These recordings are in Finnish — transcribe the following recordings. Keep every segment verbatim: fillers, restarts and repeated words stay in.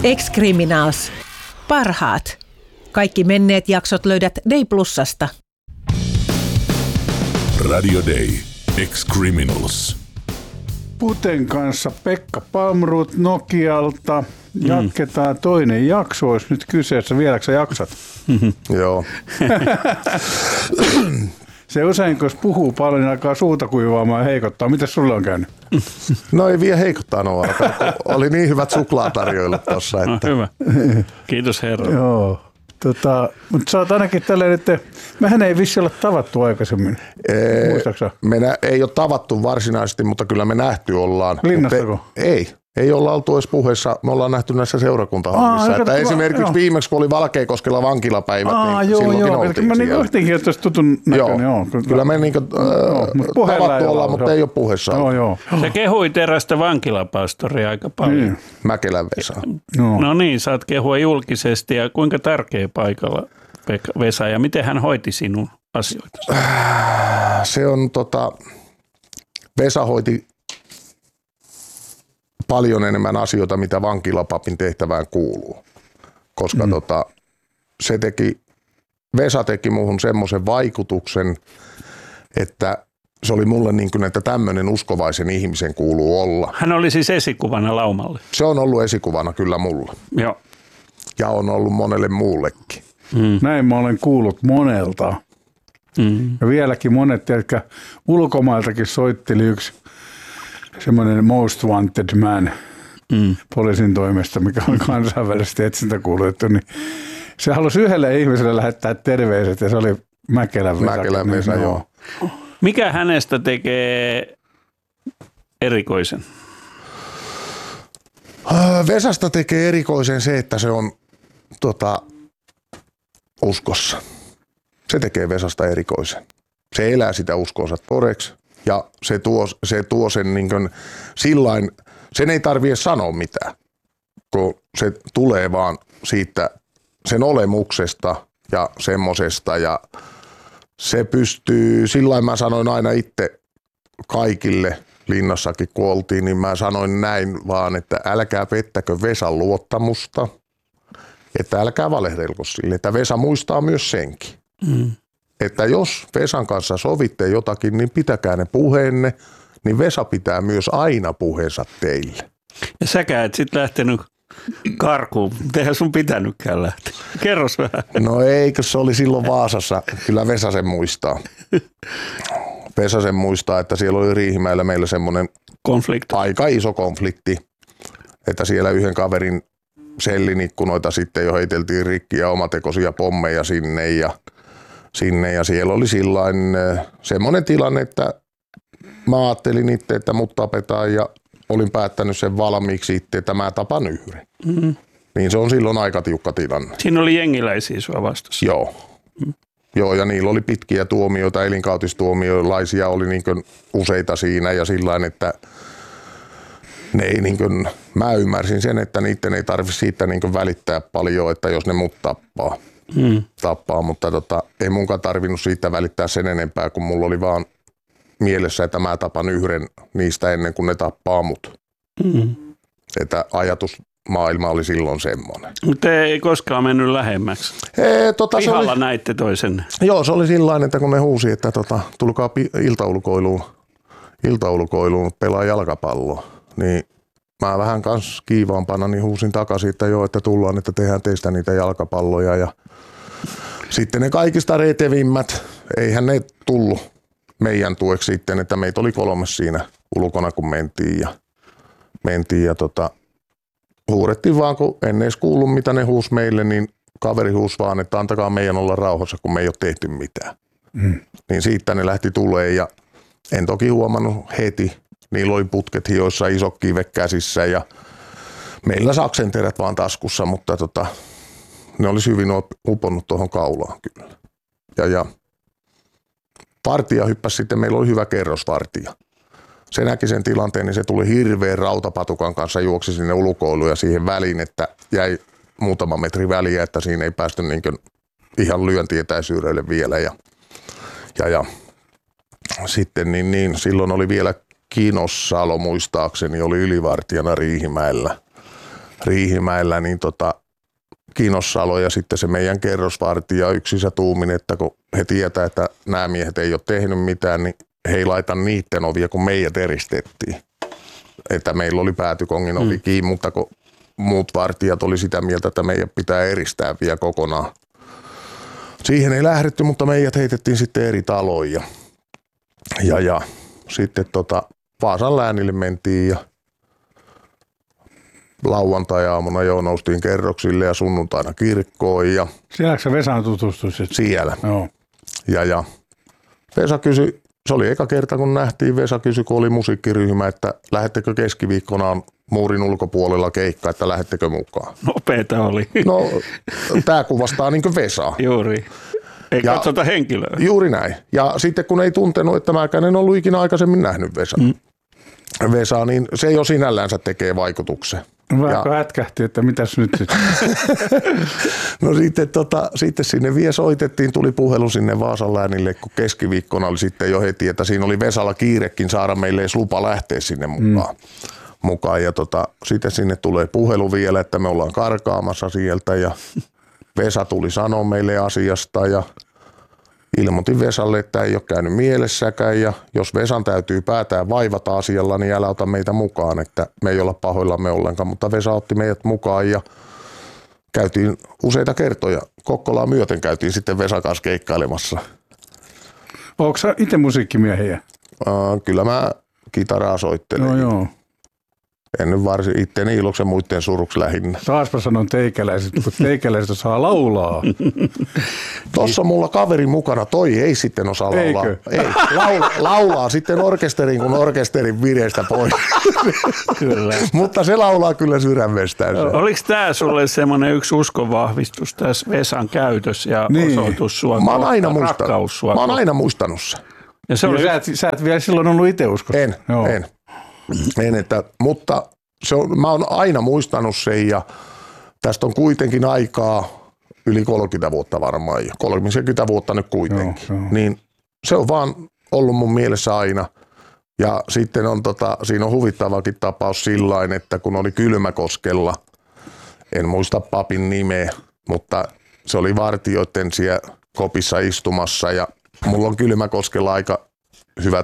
Ex-Criminals. Parhaat. Kaikki menneet jaksot löydät Day Plusasta. Radio Day. Ex-Criminals. Puten kanssa Pekka Palmroth Nokialta. Jatketaan mm. toinen jakso, olisi nyt kyseessä. Vieläkö sä jaksat? Joo. Se usein, kun puhuu paljon, niin alkaa suuta kuivaamaan ja heikottaa. Mitäs sulle on käynyt? No ei vielä heikottaa Noa. Oli niin hyvät suklaatarjoilut tuossa. Että... No, hyvä. Kiitos herra. Joo. Tota, mutta sä oot ainakin tälleen, että mehän ei vissi olla tavattu aikaisemmin. Muistaaksä? Me nä- ei ole tavattu varsinaisesti, mutta kyllä me nähty ollaan. Linnastako? Ei. Ei olla oltu edes puheessa. Me ollaan nähty näissä seurakuntahommissa. Että esimerkiksi joo. Viimeksi, kun oli Valkeakoskella vankilapäivät, Aa, niin joo, silloinkin joo. oltiin Mä siellä. niin kohtiinkin, että olisi tutun näköinen. Joo. Joo. Kyllä me niin äh, tavattu ollaan, mutta ei ole puheessa. Joo, joo. Sä kehuit erästä vankilapastoria aika paljon. Niin. Mäkelän Vesa. No. no niin, saat kehua julkisesti. Ja kuinka tärkeä paikalla Pekka Vesa ja miten hän hoiti sinun asioitasi? Se on tota, Vesa hoiti paljon enemmän asioita, mitä vankilapapin tehtävään kuuluu. Koska mm. tota, se teki, Vesa teki muuhun semmoisen vaikutuksen, että se oli mulle niin kuin, että tämmöinen uskovaisen ihmisen kuuluu olla. Hän oli siis esikuvana Laumalle. Se on ollut esikuvana kyllä mulla. Joo. Ja on ollut monelle muullekin. Mm. Näin mä olen kuullut monelta. Mm. Ja vieläkin monet, jotka ulkomailtakin soitteli yksi semmoinen most wanted man mm. poliisin toimesta, mikä on kansainvälisesti etsintäkuulutettu, niin se halusi yhdelle ihmiselle lähettää terveiset ja se oli Mäkelän Vesa. Mäkelän Vesa, niin, joo. Mikä hänestä tekee erikoisen? Vesasta tekee erikoisen se, että se on tota, uskossa. Se tekee Vesasta erikoisen. Se elää sitä uskonsa todeksi ja se tuo, se tuo sen niin kuin sillain, sen ei tarvitse sanoa mitään, kun se tulee vaan siitä sen olemuksesta ja semmosesta ja se pystyy, sillain mä sanoin aina itse kaikille linnassakin kun oltiin, niin mä sanoin näin vaan, että älkää pettäkö Vesan luottamusta, että älkää valehdelko sille, että Vesa muistaa myös senkin. Mm. Että jos Vesan kanssa sovitte jotakin, niin pitäkää ne puheenne, niin Vesa pitää myös aina puheensa teille. Ja säkään et sit lähtenyt karkuun. Eihän sun pitänytkään lähteä. Kerros vähän. No eikö se oli silloin Vaasassa. Kyllä Vesa sen muistaa. Vesa sen muistaa, että siellä oli Riihimäellä meillä semmoinen konflikti. Aika iso konflikti, että siellä yhden kaverin sellin ikkunoita sitten jo heiteltiin rikki ja omatekoisia pommeja sinne ja sinne ja siellä oli sillain semmoinen tilanne, että mä ajattelin itse, että mut tapetaan ja olin päättänyt sen valmiiksi itse, että mä tapan yhden. Mm-hmm. Niin se on silloin aika tiukka tilanne. Siinä oli jengiläisiä sua vastassa. Joo. Mm. Joo, ja niillä oli pitkiä tuomioita, elinkautistuomiolaisia oli niin kuin useita siinä ja sillain, että ne ei niin kuin, mä ymmärsin sen, että niiden ei tarvitse siitä niin kuin välittää paljon, että jos ne mut tappaa. Mm. tappaa, mutta tota, ei munkaan tarvinnut siitä välittää sen enempää, kun mulla oli vaan mielessä, että mä tapan yhden niistä ennen kuin ne tappaa mut. Mm. Että ajatusmaailma oli silloin semmoinen. Mutta ei koskaan mennyt lähemmäksi. Ee, tota, Pihalla oli, näitte toisen. Joo, se oli sillain, että kun ne huusi, että tota, tulkaa iltaulkoiluun, iltaulkoiluun pelaa jalkapalloa, niin mä vähän kans kiivaampana niin huusin takaisin, että joo, että tullaan, että tehdään teistä niitä jalkapalloja ja sitten ne kaikista retevimmät, eihän ne tullut meidän tueksi sitten, että meitä oli kolme siinä ulkona, kun mentiin ja, mentiin ja tota, huudettiin vaan, kun en edes kuullut, mitä ne huusi meille, niin kaveri huusi vaan, että antakaa meidän olla rauhassa, kun me ei ole tehty mitään. Mm. Niin siitä ne lähti tulee ja en toki huomannut heti. Niillä oli putket hioissa, isot kivet käsissä ja meillä saksenterät vaan taskussa, mutta tota, ne olisi hyvin uponnut tuohon kaulaan kyllä. Ja, ja vartija hyppäsi sitten, meillä oli hyvä kerrosvartija. Se näki sen tilanteen, niin se tuli hirveän rautapatukan kanssa, juoksi sinne ulkoiluun ja siihen väliin, että jäi muutama metri väliä, että siinä ei päästy niin kuin ihan lyöntietäisyydelle vielä. Ja, ja, ja sitten niin, niin, silloin oli vielä Kinossalo muistaakseni, oli ylivartijana Riihimäellä. Riihimäellä, niin tota, Kinossalo ja sitten se meidän kerrosvartija yksissä tuumin, että kun he tietää, että nämä miehet ei ole tehnyt mitään, niin he ei laita niiden ovia, kun meidät eristettiin. Että meillä oli päätykongin ovi mm. kiinni, mutta kun muut vartijat oli sitä mieltä, että meidät pitää eristää vielä kokonaan. Siihen ei lähdetty, mutta meidät heitettiin sitten eri taloja. Ja, ja, ja sitten tota, Vaasan läänille mentiin ja lauantai-aamuna jo noustiin kerroksille ja sunnuntaina kirkkoon. Ja sielläkö sä Vesaan tutustuisit? Siellä. Joo. Ja, ja Vesa kysyi, se oli eka kerta kun nähtiin, Vesa kysyi, kun oli musiikkiryhmä, että lähettekö keskiviikkona muurin ulkopuolella keikka, että lähettekö mukaan? Nopeeta oli. No, tää kuvastaa niin kuin Vesaa. Juuri. Ei ja katsota henkilöä. Juuri näin. Ja sitten kun ei tuntenut, että mäkään en ollut ikinä aikaisemmin nähnyt Vesaa, mm. Vesaa, niin se jo sinällänsä tekee vaikutuksen. Vaikka ja hätkähti, että mitäs nyt sitten? No sitten, tota, sitten sinne vielä soitettiin, tuli puhelu sinne Vaasan läänille, kun keskiviikkona oli sitten jo heti, että siinä oli Vesalla kiirekin saada meille edes lupa lähteä sinne mukaan. Mm. mukaan. Ja tota, sitten sinne tulee puhelu vielä, että me ollaan karkaamassa sieltä ja Vesa tuli sanoa meille asiasta ja ilmoitin Vesalle, että ei ole käynyt mielessäkään ja jos Vesan täytyy päätään vaivata asialla, niin älä ota meitä mukaan, että me ei olla pahoillamme ollenkaan, mutta Vesa otti meidät mukaan ja käytiin useita kertoja. Kokkolaa myöten käytiin sitten Vesan kanssa keikkailemassa. Oletko sä itse musiikkimiehiä? Uh, kyllä mä kitaraa soittelen. No joo. En nyt varsin itteni iloksi ja muiden suruksi lähinnä. Taaspa sanon teikäläiset, kun teikäläiset osaa laulaa. Tuossa mulla kaveri mukana, toi ei sitten osaa laulaa. Eikö? Ei, laula, laulaa sitten orkesterin kun orkesterin vireestä pois. Kyllä. Mutta se laulaa kyllä sydämestään. No, oliko tämä sulle semmoinen yksi uskonvahvistus tässä Vesan käytös ja niin. osoitus sua mä oon aina kohtaan, rakkaus sua Mä oon aina muistanut se. Ja se oli... ja sä, et, sä et vielä silloin ollut itse uskossa. En, Joo. en. en että, mutta se on, mä oon aina muistanut sen ja tästä on kuitenkin aikaa yli kolmekymmentä vuotta varmaan jo. kolmekymmentä vuotta nyt kuitenkin. Joo, niin se on vaan ollut mun mielessä aina. Ja sitten on tota, siinä on huvittavakin tapaus sillain, että kun oli Kylmäkoskella, en muista papin nimeä, mutta se oli vartijoiden siellä kopissa istumassa ja mulla on Kylmäkoskella aika hyvät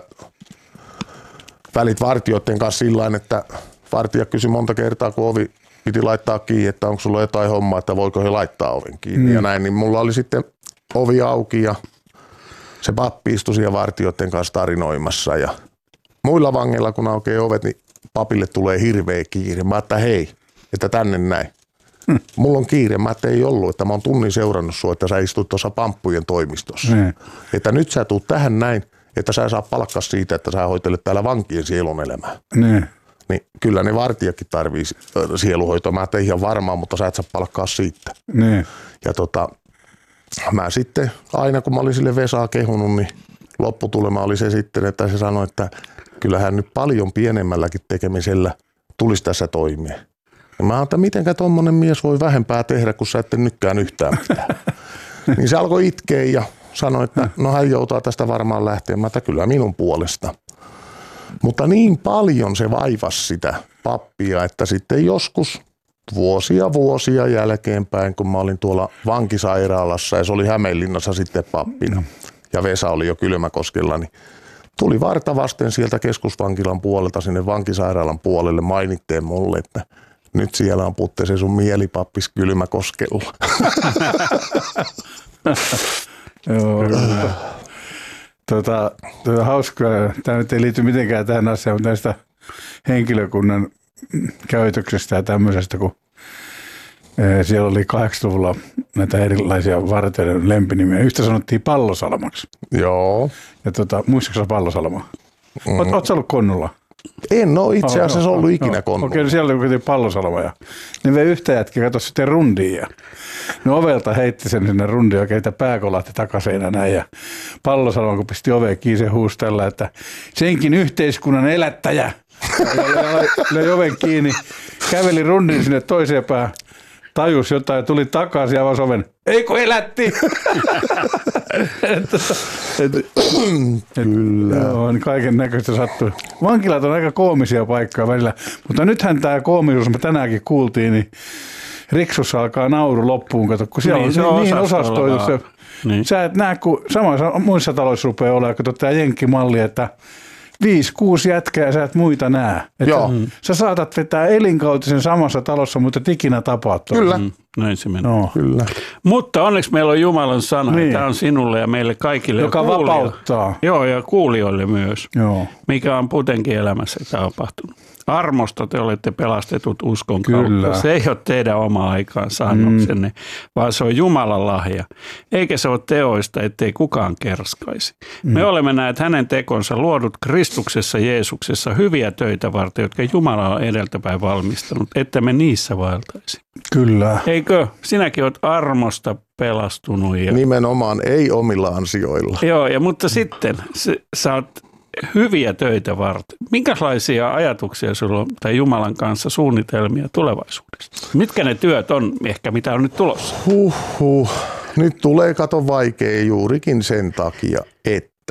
välit vartijoiden kanssa sillain, että vartija kysyi monta kertaa, kun ovi piti laittaa kiinni, että onko sulla jotain hommaa, että voiko he laittaa oven kiinni mm. ja näin, niin mulla oli sitten ovi auki ja se pappi istui siellä vartijoiden kanssa tarinoimassa ja muilla vangeilla, kun aukeaa ovet, niin papille tulee hirveä kiire. Mä että hei, että tänne näin. Hmm. Mulla on kiire. Mä että ei ollut, että mä oon tunnin seurannut sua, että sä istut tuossa pamppujen toimistossa. Hmm. Että nyt sä tuut tähän näin, että sä saa palkkaa siitä, että sä hoitelet täällä vankien sielun elämää. Hmm. Niin kyllä ne vartijakin tarvii sieluhoitoa. Mä että ihan varmaan, mutta sä et saa palkkaa siitä. Hmm. Ja tota, mä sitten aina kun mä olin sille Vesaa kehunut, niin lopputulema oli se sitten, että se sanoi, että kyllähän nyt paljon pienemmälläkin tekemisellä tulisi tässä toimia. Ja mä ajattelin, että mitenkä tommonen mies voi vähempää tehdä, kun sä ette nytkään yhtään mitään. Niin se alkoi itkeä ja sanoi, että no hän joutaa tästä varmaan lähteä. Mä että kyllä minun puolesta. Mutta niin paljon se vaivasi sitä pappia, että sitten joskus vuosia vuosia jälkeenpäin, kun mä olin tuolla vankisairaalassa ja se oli Hämeenlinnassa sitten pappina ja Vesa oli jo Kylmäkoskella, niin tuli varta vasten sieltä keskusvankilan puolelta sinne vankisairaalan puolelle mainitteen mulle, että nyt siellä on putte se sun mielipappis Kylmäkoskella. Joo. Tota, tota, hauskaa. Tämä nyt ei liity mitenkään tähän asiaan, mutta näistä henkilökunnan käytöksestä ja tämmöisestä, kun siellä oli kahdeksankymmentäluvulla näitä erilaisia vartijoiden lempinimiä. Yhtä sanottiin Pallosalmaksi. Joo. Ja tota, muistatko sä Pallosalmaa? Mm. Oot, oot sä ollut Konnulla? En ole itse asiassa oh, ollut oh, ikinä oh. Konnulla. Okei, okay, siellä oli Pallosalma ja ne vei yhtä jätkä, kato sitten rundiin ja ne ovelta heitti sen sinne rundiin oikein, että pää kolahti takaseinä näin ja Pallosalma kun pisti oveen kiinni, se huusi tällä, että senkin yhteiskunnan elättäjä. Ja löi oven kiinni, käveli rundin sinne toiseen päähän. tajus jotain ja tuli takaisin ja avasi oven. Eikö elätti? Kyllä. Joo, niin kaiken näköistä sattuu. Vankilat on aika koomisia paikkoja välillä, mutta nythän tämä koomisuus, me tänäänkin kuultiin, niin Riksussa alkaa nauru loppuun, kato, kun siellä niin, on, on niin osastoitu se. Niin. Sä et näe, kun samassa muissa taloissa rupeaa olemaan, kato tämä jenkkimalli, että viisi, kuusi jätkää ja sä et muita näe. Että mm. Sä saatat vetää elinkautisen samassa talossa, mutta et ikinä tapaa. Kyllä. Mm, näin se menee. No. Kyllä. Mutta onneksi meillä on Jumalan sana. Niin. Tämä on sinulle ja meille kaikille. Joka ja vapauttaa. Joo, ja kuulijoille myös. Joo. Mikä on Putenkin elämässä tapahtunut. Armosta te olette pelastetut uskon Kyllä. kautta. Se ei ole teidän oma aikaan saannoksenne, mm. vaan se on Jumalan lahja. Eikä se ole teoista, ettei kukaan kerskaisi. Mm. Me olemme näet hänen tekonsa luodut Kristuksessa Jeesuksessa hyviä töitä varten, jotka Jumala on edeltäpäin valmistanut, että me niissä vaeltaisi. Kyllä. Eikö? Sinäkin olet armosta pelastunut. Ja... Nimenomaan ei omilla ansioilla. Joo, ja, mutta sitten se, sä oot hyviä töitä varten. Minkälaisia ajatuksia sulla on tai Jumalan kanssa suunnitelmia tulevaisuudesta? Mitkä ne työt on ehkä, mitä on nyt tulossa? Huhhuh. Nyt tulee kato vaikea juurikin sen takia, että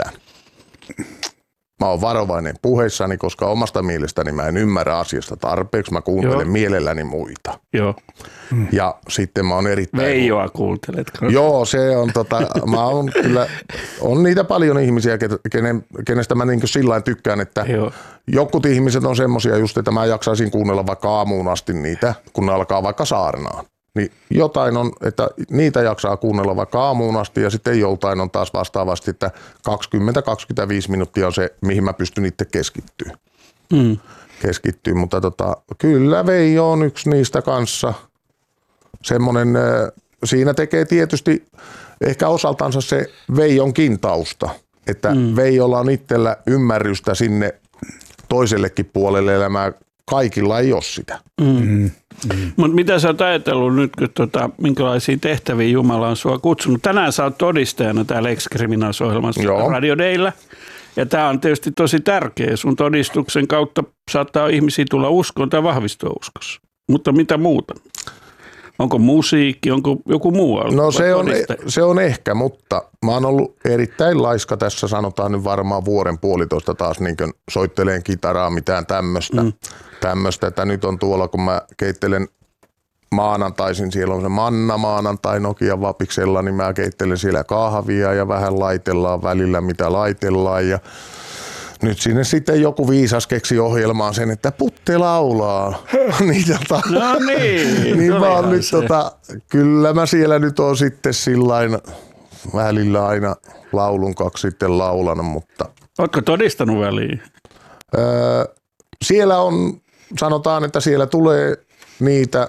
mä oon varovainen puheissani, koska omasta mielestäni mä en ymmärrä asiasta tarpeeksi. Mä kuuntelen Joo. mielelläni muita. Joo. Ja sitten mä oon erittäin... Veijoa kuunteletko? Joo, se on tota, mä oon kyllä, on niitä paljon ihmisiä, kenen, kenestä mä niin kuin sillain tykkään, että Joo. jokut ihmiset on semmosia just, että mä jaksaisin kuunnella vaikka aamuun asti niitä, kun ne alkaa vaikka saarnaan. Niin jotain on, että niitä jaksaa kuunnella vaikka aamuun asti ja sitten joltain on taas vastaavasti, että kaksikymmentä kaksikymmentäviisi minuuttia on se, mihin mä pystyn itse keskittyä. Mm. Keskittyä, mutta tota, kyllä Veijo on yksi niistä kanssa. Semmoinen, siinä tekee tietysti ehkä osaltansa se Veijonkin tausta, että mm. Veijolla on itsellä ymmärrystä sinne toisellekin puolelle elämää. Kaikilla ei ole sitä. Mm. Mm. Mm. Mutta mitä sä oot ajatellut nyt, kun tota, minkälaisia tehtäviä Jumala on sua kutsunut? Tänään sä oot todistajana täällä Ex Criminals-ohjelmassa Radio Dayllä. Ja tämä on tietysti tosi tärkeä. Sun todistuksen kautta saattaa ihmisiä tulla uskoon tai vahvistua uskossa. Mutta mitä muuta? Onko musiikki, onko joku muu? No se on, se on ehkä, mutta mä oon ollut erittäin laiska tässä, sanotaan nyt varmaan vuoden puolitoista taas niin kuin soitteleen kitaraa, mitään tämmöistä. Mm. Tämmöistä, että nyt on tuolla, kun mä keittelen maanantaisin, siellä on se Manna maanantai Nokian Vapiksella, niin mä keittelen siellä kahvia ja vähän laitellaan välillä, mitä laitellaan ja nyt sinne sitten joku viisas keksi ohjelmaan sen, että Putte laulaa. niin, tota, no niin. niin mä oon nyt tota, kyllä mä siellä nyt oon sitten sillain välillä aina laulun kaksi sitten laulanut, mutta. Ootko todistanut väliin? Öö, siellä on, sanotaan, että siellä tulee niitä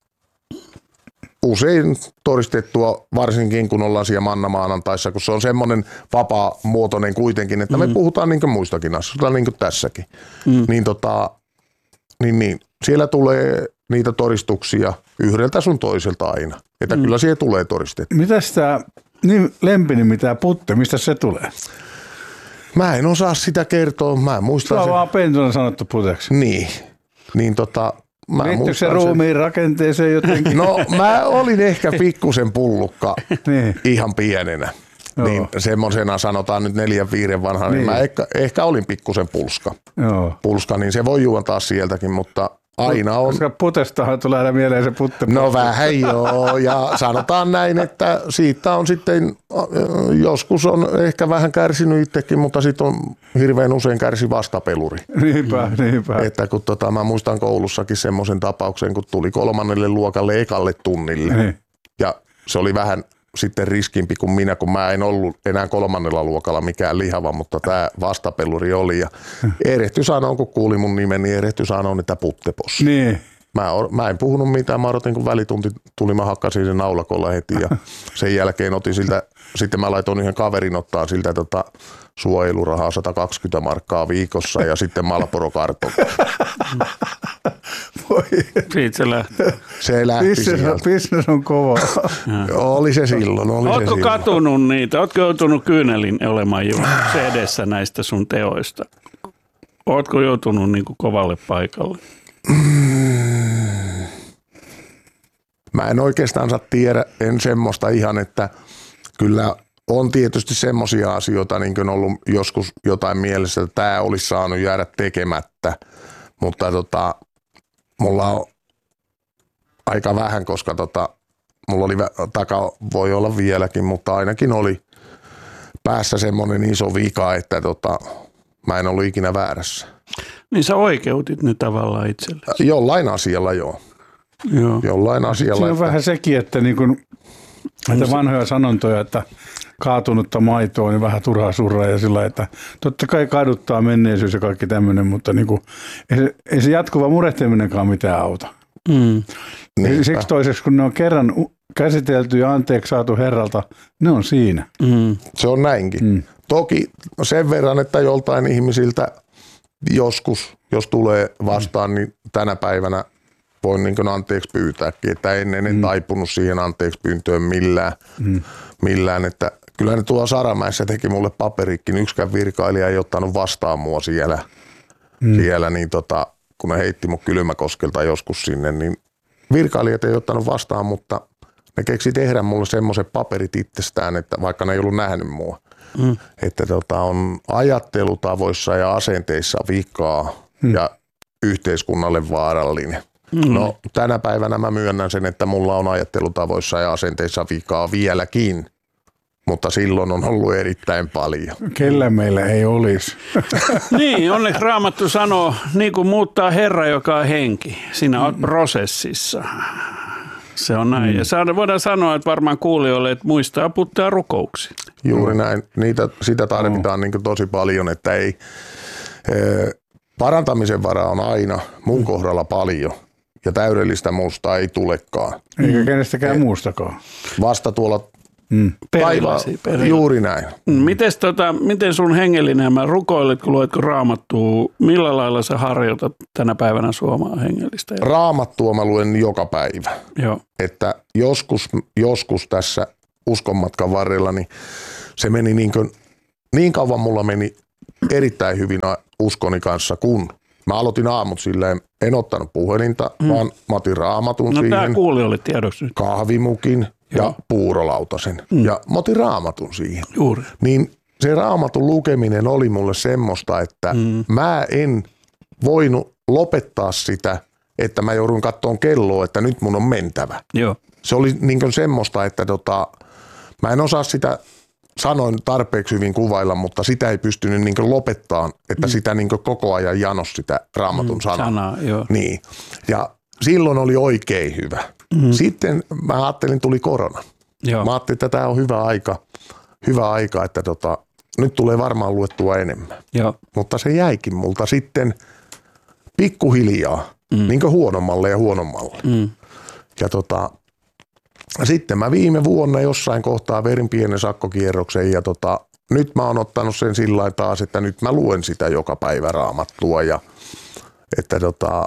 usein todistettua, varsinkin kun ollaan siellä Manna-maanantaissa, kun se on semmoinen vapaa-muotoinen kuitenkin, että me mm. puhutaan niin kuin muistakin asioista, niin kuin tässäkin. Mm. Niin, tota, niin, niin siellä tulee niitä todistuksia yhdeltä sun toiselta aina. Että mm. kyllä siihen tulee todistettua. Mitäs tämä niin lempinimi, tämä Putte, mistä se tulee? Mä en osaa sitä kertoa, mä muistan. Se on sen. vaan pentuna sanottu Puteksi. Niin, niin tota... Liittyykö se ruumiin rakenteeseen jotenkin? No mä olin ehkä pikkusen pullukka niin. ihan pienenä. Joo. Niin semmosena sanotaan nyt neljän viiden vanhana, niin, niin mä ehkä, ehkä olin pikkusen pulska. Joo. Pulska, niin se voi juontaa sieltäkin, mutta aina on. Koska Putestahan tulee aina mieleen se Putte. No vähän joo, ja sanotaan näin, että siitä on sitten, joskus on ehkä vähän kärsinyt itsekin, mutta sitten on hirveän usein kärsi vastapeluri. Niinpä, niinpä. Että kun tota, mä muistan koulussakin semmoisen tapauksen, kun tuli kolmannelle luokalle ekalle tunnille. Niin. Ja se oli vähän sitten riskimpi kuin minä, kun mä en ollut enää kolmannella luokalla mikään lihava, mutta tämä vastapeluri oli. Ja erehty sanoa, kun kuuli mun nimen, niin erehty sanoa, että Puttepossi. Niin. Mä, mä en puhunut mitään, mä odotin, kun välitunti tuli, mä hakkasin sen naulakolla heti ja sen jälkeen otin siltä, sitten mä laitoin yhden kaverin ottaa siltä tota, suojelurahaa sata kaksikymmentä markkaa viikossa ja sitten Malboro-karton. Siitä se lähti. Se lähti business, sieltä. Business on kova. Oli se silloin. Oli Ootko se silloin. katunut niitä? Ootko joutunut kyynelin olemaan jo se edessä näistä sun teoista? Ootko joutunut niin kuin kovalle paikalle? Mm. mä en oikeastaan tiedä, en semmoista ihan, että kyllä on tietysti semmoisia asioita, niin kuin ollut joskus jotain mielessä, että tämä olisi saanut jäädä tekemättä, mutta tota, mulla on aika vähän, koska tota, mulla oli taka, voi olla vieläkin, mutta ainakin oli päässä semmoinen iso vika, että tota, mä en ollut ikinä väärässä. Niin sä oikeutit ne tavallaan itsellesi. Jollain asialla joo. Joo. Jollain asialla. Se on että... vähän sekin, että niin kun, että vanhoja sanontoja, että kaatunutta maitoa, niin vähän turhaa surraa ja sillä, että totta kai kaduttaa menneisyys ja kaikki tämmöinen, mutta niin kuin, ei, se, ei se jatkuva murehtiminenkaan mitään auta. Mm. Siksi toiseksi, kun ne on kerran käsitelty ja anteeksi saatu herralta, ne on siinä. Mm. Se on näinkin. Mm. Toki sen verran, että joltain ihmisiltä joskus, jos tulee vastaan, niin tänä päivänä voin niin kuin anteeksi pyytääkin, että ennen en mm. taipunut siihen anteeksi pyyntöön millään, mm. millään, että kyllä ne tuolla Saramäessä teki mulle paperikin, yksikään virkailija ei ottanut vastaan mua siellä, mm. siellä niin tota, kun ne heitti mut Kylmäkoskelta joskus sinne, niin virkailijat ei ottanut vastaan, mutta ne keksi tehdä mulle semmoiset paperit itsestään, että vaikka ne ei ollut nähnyt mua, mm. että tota, on ajattelutavoissa ja asenteissa vikaa mm. ja yhteiskunnalle vaarallinen. Mm. No tänä päivänä mä myönnän sen, että mulla on ajattelutavoissa ja asenteissa vikaa vieläkin, mutta silloin on ollut erittäin paljon. Kellä meillä ei olisi. Niin, onneksi Raamattu sanoo, niin kuin muuttaa Herra, joka on henki. Sinä olet prosessissa. Se on näin. Mm. Ja voidaan sanoa, että varmaan kuulijoille, että muistaa puttaa rukouksia. Juuri näin. Niitä, sitä tarvitaan mm. niin tosi paljon, että ei, e, parantamisen varaa on aina mun kohdalla paljon. Ja täydellistä muusta ei tulekaan. Eikä mm. kenestäkään muustakaan. Vasta tuolla mm. taivaan. Juuri näin. Mites, tota, miten sun hengellinen elämä, rukoiletko, luetko Raamattua, millä lailla sä harjoitat tänä päivänä suomaa hengellistä elämää? Raamattua mä luen joka päivä. Joo. Että joskus, joskus tässä uskonmatkan varrella, niin se meni niin, kuin, niin kauan mulla meni erittäin hyvin uskoni kanssa, kun mä aloitin aamut silleen, en ottanut puhelinta, mm. vaan mä otin Raamatun no, siihen. No tää kuulijoille tiedoksi nyt. Kahvimukin Joo. ja puurolautasen. Mm. Ja mä otin Raamatun siihen. Juuri. Niin se Raamatun lukeminen oli mulle semmoista, että mm. mä en voinut lopettaa sitä, että mä joudun kattoon kelloa, että nyt mun on mentävä. Joo. Se oli niin kuin semmoista, että tota, mä en osaa sitä sanoin tarpeeksi hyvin kuvailla, mutta sitä ei pystynyt niin kuin lopettaa, että mm. sitä niin kuin koko ajan janos sitä Raamatun mm, sanaa. sanaa joo. Niin. Ja silloin oli oikein hyvä. Mm. Sitten mä ajattelin, tuli korona. Joo. Mä ajattelin, että tämä on hyvä aika, hyvä aika että tota, nyt tulee varmaan luettua enemmän. Joo. Mutta se jäikin multa sitten pikkuhiljaa, mm. niin kuin huonommalle ja huonommalle. Mm. Ja tota, sitten mä viime vuonna jossain kohtaa verin pienen sakkokierroksen ja tota, nyt mä oon ottanut sen sillä lailla taas, että nyt mä luen sitä joka päivä Raamattua ja että tota,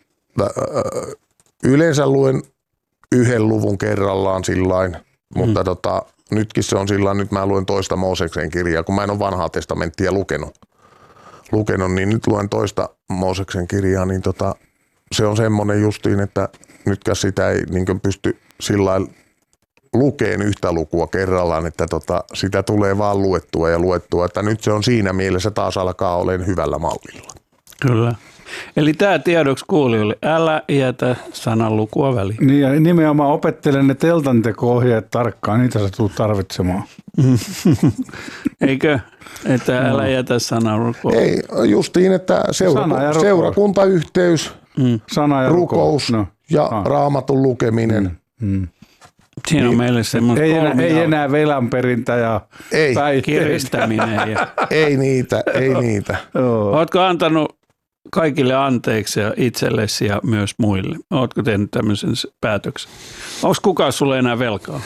yleensä luen yhden luvun kerrallaan sillain, mutta mm. tota, nytkin se on sillain, nyt mä luen toista Mooseksen kirjaa, kun mä en ole vanhaa testamenttia lukenut, lukenut niin nyt luen toista Mooseksen kirjaa, niin tota, se on semmoinen justiin, että nytkään sitä ei niin pysty sillain lukeen yhtä lukua kerrallaan, että tota, sitä tulee vaan luettua ja luettua, että nyt se on siinä mielessä taas alkaa olemaan hyvällä mallilla. Kyllä. Eli tämä tiedoksi kuulijoille, älä jätä sanan lukua väliin. Niin ja nimenomaan opettelen ne teltanteko-ohjeet tarkkaan, niitä sä tulet tarvitsemaan. Eikö? Että älä no. jätä sanan lukua. Ei, justiin, että seura- seurakuntayhteys, mm. sana ja rukous no. ja ah. Raamatun lukeminen. Mm. Mm. Siinä on niin, meille semmoista ei, enää, ei enää velanperintä ja ei. Kiristäminen. Ja. ei niitä, ei niitä. Ootko antanut kaikille anteeksi ja itsellesi ja myös muille? Ootko tehnyt tämmöisen päätöksen? Onko kukaan sulle enää velkaa?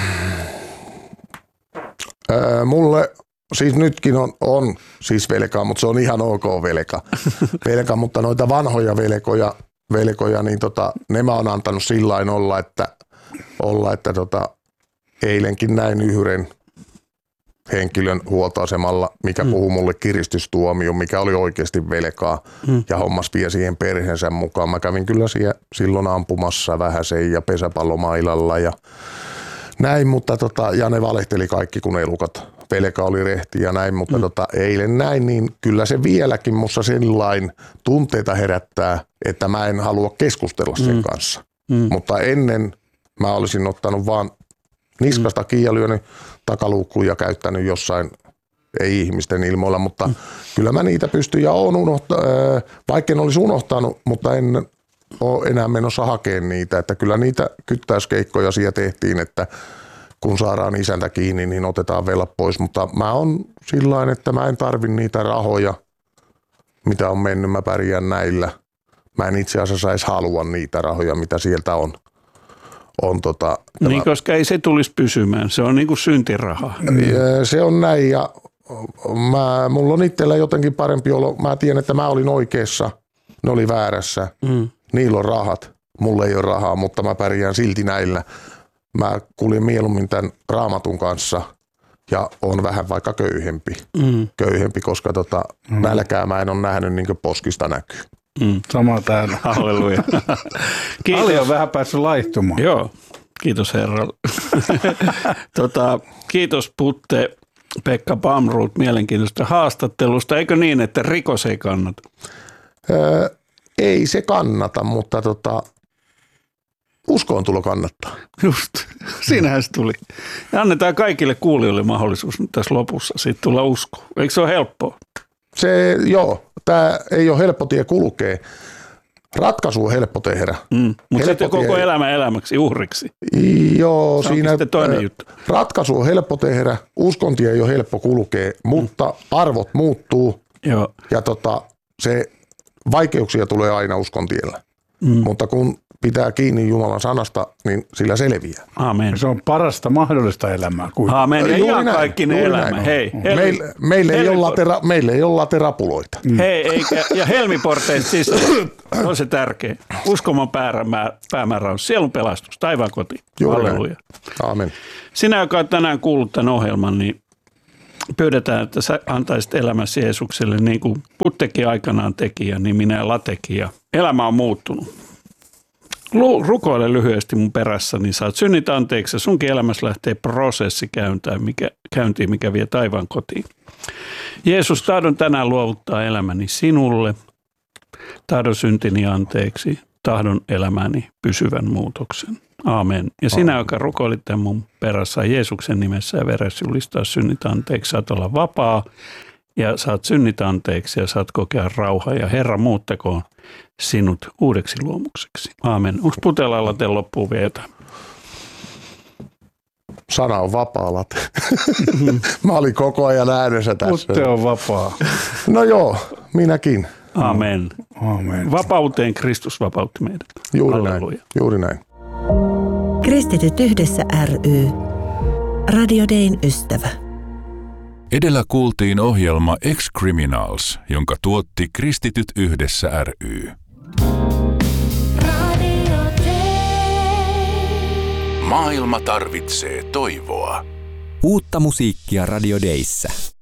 Öö, mulle siis nytkin on, on siis velkaa, mutta se on ihan ok velka. velka mutta noita vanhoja velkoja, velkoja niin tota, ne mä oon antanut sillain olla, että olla, että tota, eilenkin näin yhden henkilön huoltoasemalla, mikä mm. puhui mulle kiristystuomio, mikä oli oikeasti velkaa mm. ja hommas vie siihen perheensä mukaan. Mä kävin kyllä siellä silloin ampumassa vähäsen ja pesäpallomailalla ja näin, mutta tota, ja ne valehteli kaikki kun elukat. Velka oli rehti ja näin, mutta mm. tota, eilen näin, niin kyllä se vieläkin musta sellainen tunteita herättää, että mä en halua keskustella sen mm. kanssa. Mm. Mutta ennen mä olisin ottanut vaan niskasta mm. kiinni ja lyönyt takaluukkuun ja käyttänyt jossain, ei ihmisten ilmoilla, mutta mm. kyllä mä niitä pystyn ja oon unohtanut, vaikka en olisi unohtanut, mutta en ole enää menossa hakemaan niitä, että kyllä niitä kyttäyskeikkoja siellä tehtiin, että kun saadaan isäntä kiinni, niin otetaan velat pois, mutta mä oon sillain, että mä en tarvi niitä rahoja, mitä on mennyt, mä pärjään näillä. Mä en itse asiassa edes halua niitä rahoja, mitä sieltä on. on tota, niin, tämä, koska ei se tulisi pysymään, se on niin kuin syntiraha. Se on näin ja mä, mulla on itsellä jotenkin parempi olo. Mä tiedän, että mä olin oikeassa, ne oli väärässä. Mm. Niillä on rahat, mulla ei ole rahaa, mutta mä pärjään silti näillä. Mä kuljen mieluummin tämän Raamatun kanssa ja on vähän vaikka köyhempi, mm. köyhempi koska tota, mm. nälkää mä en ole nähnyt niin kuin poskista näkyy. Mm. Sama täällä. Halleluja. Ali on vähän päässyt laihtumaan. Joo, kiitos herra. tota, kiitos Putte Pekka Bamruut mielenkiintoista haastattelusta. Eikö niin, että rikos ei kannata? Öö, ei se kannata, mutta tota, uskoontulo kannattaa. Just, siinähän se tuli. Ja annetaan kaikille kuulijoille mahdollisuus tässä lopussa siitä tulla uskoa. Eikö se ole helppoa? Se, joo, tämä ei ole helppo tie kulkea. Ratkaisu on helppo tehdä. Mm, mutta sitten koko elämä elämäksi, uhriksi. Joo, se siinä toinen juttu. Ratkaisu on helppo tehdä, uskontie ei ole helppo kulkea, mutta mm. arvot muuttuu joo. ja tota, se vaikeuksia tulee aina uskontiellä. Mm. Mutta kun pitää kiinni Jumalan sanasta, niin sillä selviää. Amen. Se on parasta mahdollista elämää. Amen. Ja ihan kaikkinen elämä. Näin. Hei, Helmi, meille, meille, ei ole latera, meille ei ole laterapuloita. Mm. Hei, eikä, ja helmiporteista sisään. On se tärkeä. Uskoman päämäärä on sielun pelastus, taivaan koti. Halleluja. Amen. Sinä, joka olet tänään kuullut tämän ohjelman, niin pyydetään, että sä antaisit elämäsi Jeesukselle niin kuin Puttekin aikanaan teki ja niin minä Latekin. Ja elämä on muuttunut. Rukoile lyhyesti mun perässä, niin saat synnit anteeksi ja sunkin elämässä lähtee prosessi mikä, käyntiin, mikä vie taivaan kotiin. Jeesus, tahdon tänään luovuttaa elämäni sinulle, tahdon syntini anteeksi, tahdon elämäni pysyvän muutoksen. Aamen. Ja sinä, Aamen. Joka rukoilit tämän mun perässä Jeesuksen nimessä ja veressä julistaa synnit anteeksi, saat olla vapaa ja saat synnit anteeksi ja saat kokea rauhaa ja Herra muuttakoon sinut uudeksi luomukseksi. Aamen. Onko Putelalla teillä loppuun vielä jotain? Sana on vapaa. Mä olin koko ajan äänessä tässä. Putte on vapaa. No joo, minäkin. Amen. Amen. Vapauteen Kristus vapautti meidät. Juuri Halleluja. näin. Juuri näin. Kristityt yhdessä ry. Radio Dayn ystävä. Edellä kuultiin ohjelma Ex-Criminals, jonka tuotti Kristityt yhdessä ry. Maailma tarvitsee toivoa. Uutta musiikkia Radio Dayssä.